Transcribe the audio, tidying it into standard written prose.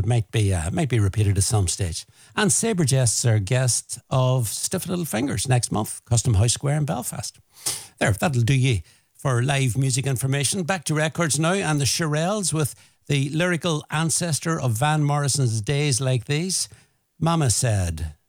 it might be repeated at some stage. And Sabre Jests are guest of Stiff Little Fingers next month, Custom House Square in Belfast. There, that'll do ye for live music information. Back to records now, and the Shirelles with the lyrical ancestor of Van Morrison's Days Like These, Mama Said.